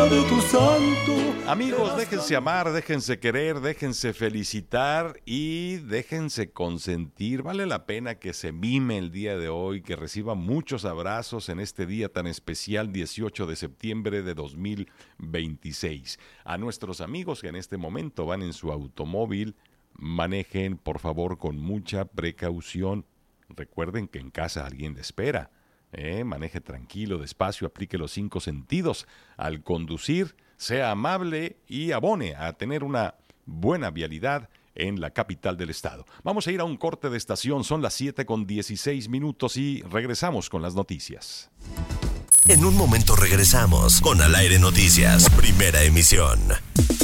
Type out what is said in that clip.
de tu santo. Amigos, déjense amar, déjense querer, déjense felicitar y déjense consentir. Vale la pena que se mime el día de hoy, que reciba muchos abrazos en este día tan especial, 18 de septiembre de 2026. A nuestros amigos que en este momento van en su automóvil, manejen por favor con mucha precaución. Recuerden que en casa alguien le espera. Maneje tranquilo, despacio, aplique los 5 sentidos al conducir, sea amable y abone a tener una buena vialidad en la capital del estado. Vamos a ir a un corte de estación, son las 7:16 y regresamos con las noticias. En un momento regresamos con Al Aire Noticias, primera emisión.